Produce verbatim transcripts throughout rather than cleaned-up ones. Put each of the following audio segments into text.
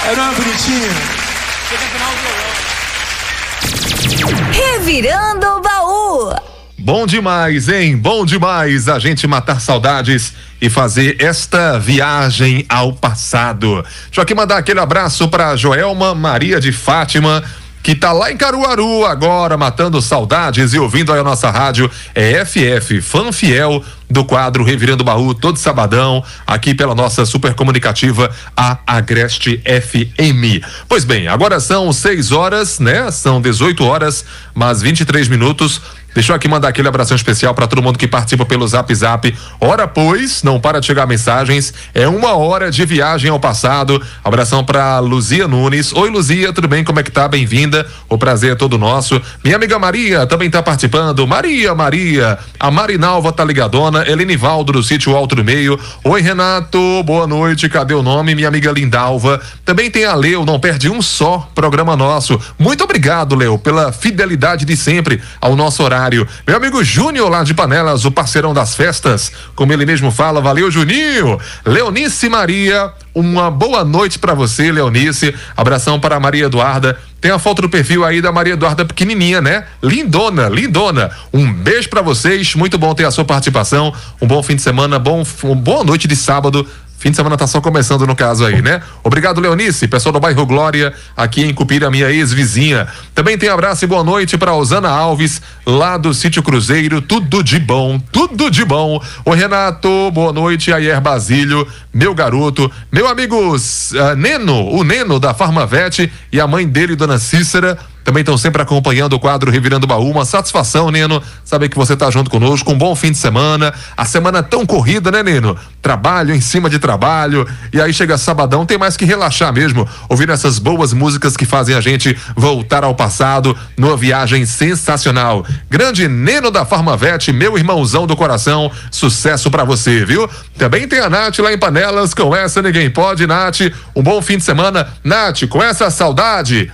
Era uma bonitinha. Revirando o baú. Bom demais, hein? Bom demais a gente matar saudades e fazer esta viagem ao passado. Deixa eu aqui mandar aquele abraço pra Joelma Maria de Fátima, que tá lá em Caruaru agora, matando saudades e ouvindo aí a nossa rádio, é F F, fã fiel do quadro Revirando o Baú, todo sabadão, aqui pela nossa super comunicativa, a Agreste F M. Pois bem, agora são seis horas, né? São dezoito horas, mais vinte e três minutos. Deixa eu aqui mandar aquele abração especial para todo mundo que participa pelo Zap Zap. Ora, pois, não para de chegar mensagens. É uma hora de viagem ao passado. Abração para Luzia Nunes. Oi, Luzia, tudo bem? Como é que tá? Bem-vinda. O prazer é todo nosso. Minha amiga Maria também tá participando. Maria, Maria. A Marinalva tá ligadona. Helenivaldo do sítio Alto do Meio. Oi, Renato. Boa noite. Cadê o nome? Minha amiga Lindalva. Também tem a Leo. Não perde um só programa nosso. Muito obrigado, Leo, pela fidelidade de sempre ao nosso horário. Meu amigo Júnior lá de Panelas, o parceirão das festas, como ele mesmo fala, valeu, Juninho. Leonice Maria, uma boa noite pra você, Leonice. Abração para a Maria Eduarda. Tem a foto do perfil aí da Maria Eduarda pequenininha, né? Lindona, lindona. Um beijo pra vocês, muito bom ter a sua participação. Um bom fim de semana, bom, uma boa noite de sábado. Fim de semana tá só começando no caso aí, né? Obrigado, Leonice, pessoal do bairro Glória, aqui em Cupira, minha ex-vizinha. Também tem abraço e boa noite pra Osana Alves, lá do Sítio Cruzeiro, tudo de bom, tudo de bom. Oi, Renato, boa noite, Ayer Basílio, meu garoto, meu amigo uh, Neno, o Neno da Farmavete e a mãe dele, Dona Cícera, também estão sempre acompanhando o quadro Revirando o Baú. Uma satisfação, Neno, saber que você tá junto conosco. Um bom fim de semana. A semana tão corrida, né, Neno? Trabalho em cima de trabalho. E aí chega sabadão, tem mais que relaxar mesmo. Ouvir essas boas músicas que fazem a gente voltar ao passado numa viagem sensacional. Grande Neno da Farmavete, meu irmãozão do coração. Sucesso pra você, viu? Também tem a Nath lá em Panelas. Com essa ninguém pode, Nath. Um bom fim de semana. Nath, com essa saudade,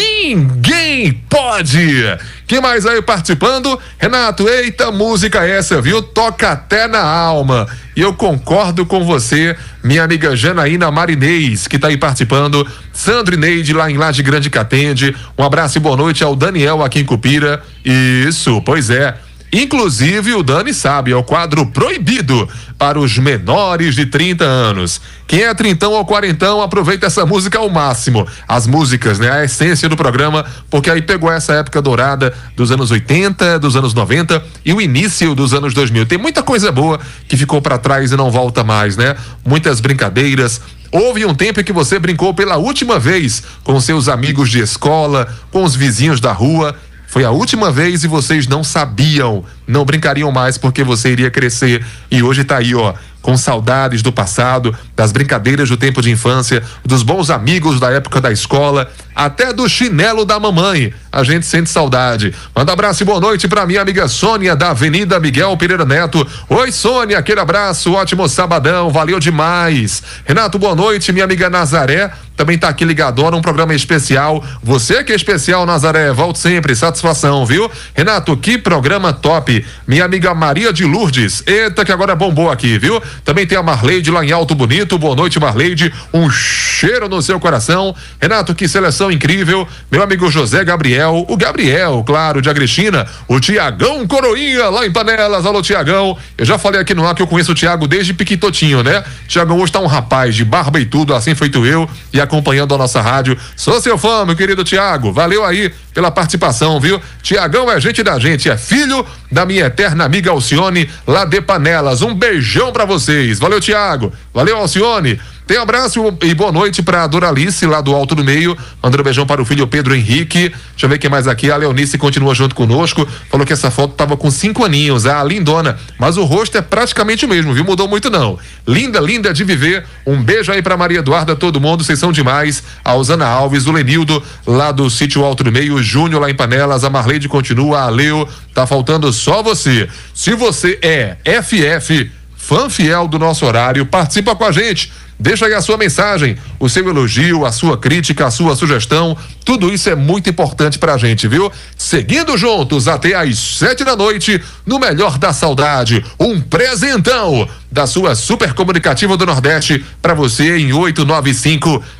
ninguém pode. Quem mais aí participando? Renato, eita música essa, viu? Toca até na alma. E eu concordo com você, minha amiga Janaína Marinês, que tá aí participando. Sandro e Neide lá em Laje Grande Catende. Um abraço e boa noite ao Daniel aqui em Cupira. Isso, pois é. Inclusive, o Dani sabe, é o quadro proibido para os menores de trinta anos. Quem é trintão ou quarentão, aproveita essa música ao máximo. As músicas, né? A essência do programa, porque aí pegou essa época dourada dos anos oitenta, dos anos noventa e o início dos anos dois mil. Tem muita coisa boa que ficou para trás e não volta mais, né? Muitas brincadeiras. Houve um tempo em que você brincou pela última vez com seus amigos de escola, com os vizinhos da rua. Foi a última vez e vocês não sabiam, não brincariam mais porque você iria crescer. E hoje tá aí, ó, com saudades do passado, das brincadeiras do tempo de infância, dos bons amigos da época da escola, até do chinelo da mamãe. A gente sente saudade. Manda abraço e boa noite pra minha amiga Sônia, da Avenida Miguel Pereira Neto. Oi, Sônia, aquele abraço, ótimo sabadão, valeu demais. Renato, boa noite, minha amiga Nazaré, também tá aqui ligadona, um programa especial. Você que é especial, Nazaré, volte sempre, satisfação, viu? Renato, que programa top. Minha amiga Maria de Lourdes, eita que agora bombou aqui, viu? Também tem a Marleide lá em Alto Bonito. Boa noite, Marleide, um cheiro no seu coração. Renato, que seleção incrível. Meu amigo José Gabriel, o Gabriel, claro, de Agrestina, o Tiagão Coroinha lá em Panelas. Alô, Tiagão, eu já falei aqui no ar que eu conheço o Tiago desde piquitotinho, né? Tiagão hoje tá um rapaz de barba e tudo, assim feito eu, e acompanhando a nossa rádio. Sou seu fã, meu querido Tiago, valeu aí pela participação, viu? Tiagão é gente da gente, é filho da minha eterna amiga Alcione, lá de Panelas. Um beijão pra vocês, valeu, Tiago, valeu, Alcione. Tem um abraço e boa noite pra Doralice, lá do Alto do Meio. Mandando um beijão para o filho Pedro Henrique. Deixa eu ver quem mais aqui. A Leonice continua junto conosco. Falou que essa foto tava com cinco aninhos. Ah, lindona. Mas o rosto é praticamente o mesmo, viu? Mudou muito não. Linda, linda de viver. Um beijo aí pra Maria Eduarda, todo mundo. Vocês são demais. A Osana Alves, o Lenildo, lá do sítio Alto do Meio. O Júnior lá em Panelas. A Marleide continua. A Leo. Tá faltando só você. Se você é F F, fã fiel do nosso horário, participa com a gente. Deixa aí a sua mensagem, o seu elogio, a sua crítica, a sua sugestão, tudo isso é muito importante pra gente, viu? Seguindo juntos até às sete da noite, no Melhor da Saudade, um presentão da sua super comunicativa do Nordeste pra você em oito nove cinco,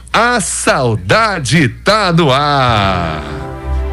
A saudade tá no ar.